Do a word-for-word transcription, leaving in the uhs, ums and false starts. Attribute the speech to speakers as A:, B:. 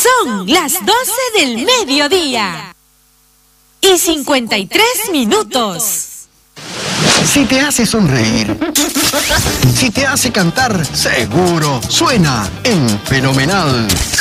A: Son las doce del mediodía y cincuenta y tres minutos.
B: Si te hace sonreír, si te hace cantar, seguro suena en Fenomenal